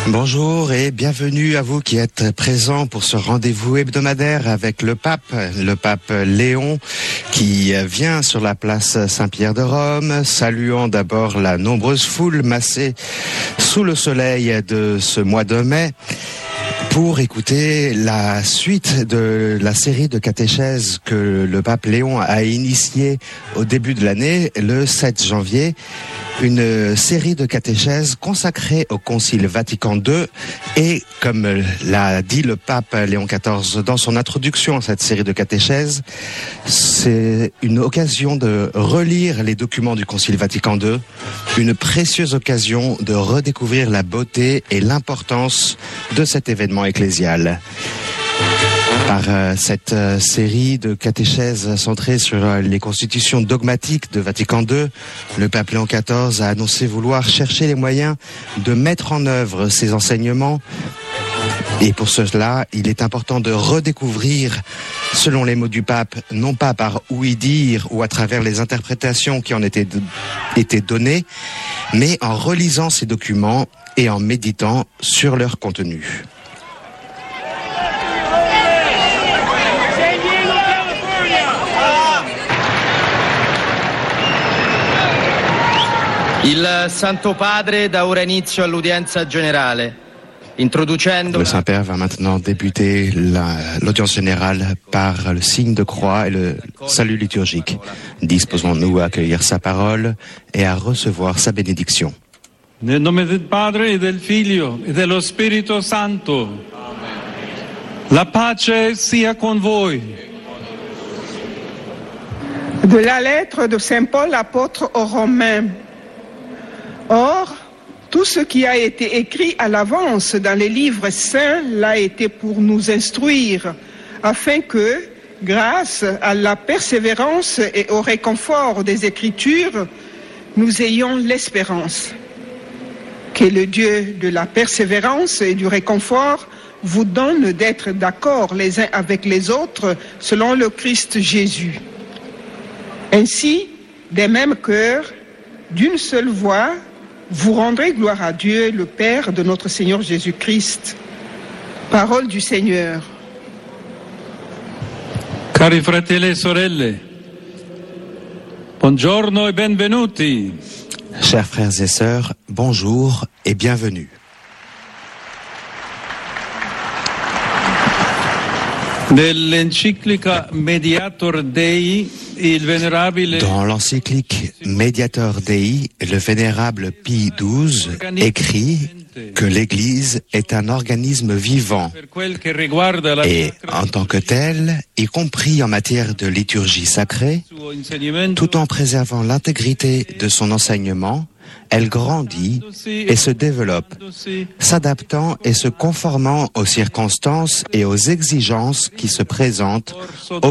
Bonjour et bienvenue à vous qui êtes présents pour ce rendez-vous hebdomadaire avec le pape Léon, qui vient sur la place Saint-Pierre de Rome, saluant d'abord la nombreuse foule massée sous le soleil de ce mois de mai, pour écouter la suite de la série de catéchèses que le pape Léon a initiée au début de l'année, le 7 janvier. Une série de catéchèses consacrée au Concile Vatican II et, comme l'a dit le pape Léon XIV dans son introduction à cette série de catéchèses, c'est une occasion de relire les documents du Concile Vatican II, une précieuse occasion de redécouvrir la beauté et l'importance de cet événement ecclésial. Par cette série de catéchèses centrées sur les constitutions dogmatiques de Vatican II, le pape Léon XIV a annoncé vouloir chercher les moyens de mettre en œuvre ces enseignements. Et pour cela, il est important de redécouvrir, selon les mots du pape, non pas par ouï-dire ou à travers les interprétations qui en étaient données, mais en relisant ces documents et en méditant sur leur contenu. Il Santo Padre dà ora inizio all'udienza generale, introducendo... Le Saint-Père va maintenant débuter l'audience générale par le signe de croix et le salut liturgique. Disposons-nous à accueillir sa parole et à recevoir sa bénédiction. Nel nome del Padre e del Figlio e dello Spirito Santo. La pace sia con voi. De la lettre de Saint Paul apôtre aux Romains. Or, tout ce qui a été écrit à l'avance dans les livres saints l'a été pour nous instruire, afin que, grâce à la persévérance et au réconfort des Écritures, nous ayons l'espérance. Que le Dieu de la persévérance et du réconfort vous donne d'être d'accord les uns avec les autres selon le Christ Jésus. Ainsi, des mêmes cœurs, d'une seule voix, vous rendrez gloire à Dieu, le Père de notre Seigneur Jésus-Christ. Parole du Seigneur. Cari fratelli e sorelle, buongiorno e benvenuti. Chers frères et sœurs, bonjour et bienvenue. Nell'enciclica Mediator Dei, il vénérable... Dans l'encyclique Mediator Dei, le vénérable Pie XII écrit que l'Église est un organisme vivant et, en tant que tel, y compris en matière de liturgie sacrée, tout en préservant l'intégrité de son enseignement, elle grandit et se développe, s'adaptant et se conformant aux circonstances et aux exigences qui se présentent